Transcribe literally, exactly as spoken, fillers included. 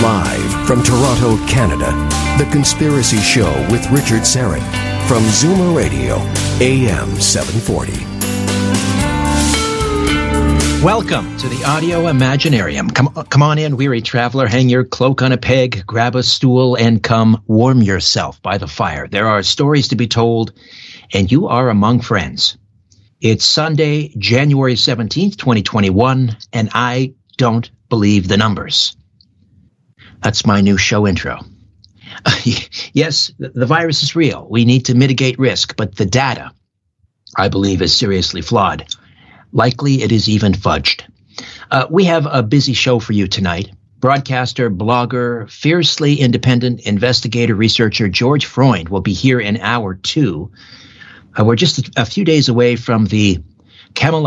Live from Toronto, Canada, The Conspiracy Show with Richard Syrett from Zoomer Radio, A M seven forty. Welcome to the Audio Imaginarium. Come, come on in, weary traveler. Hang your cloak on a peg, grab a stool, and come warm yourself by the fire. There are stories to be told, and you are among friends. It's Sunday, January seventeenth, twenty twenty-one, and I don't believe the numbers. That's my new show intro. Yes, the virus is real. We need to mitigate risk, but the data, I believe, is seriously flawed. Likely it is even fudged. Uh, we have a busy show for you tonight. Broadcaster, blogger, fiercely independent investigator, researcher George Freund will be here in hour two. Uh, we're just a, a few days away from the Camelot